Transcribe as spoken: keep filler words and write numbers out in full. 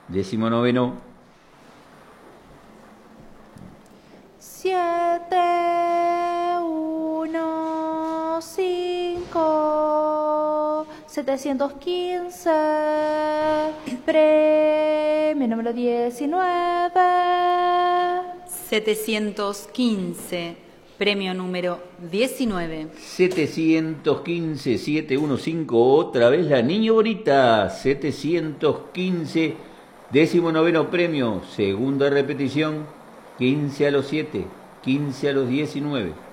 Décimo noveno. Siete, uno, cinco, setecientos quince, premio número diecinueve. setecientos quince, premio número diecinueve. setecientos quince, siete uno cinco, otra vez la Niño Bonita. setecientos quince, décimo noveno premio, segunda repetición, quince a los siete, quince a los diecinueve.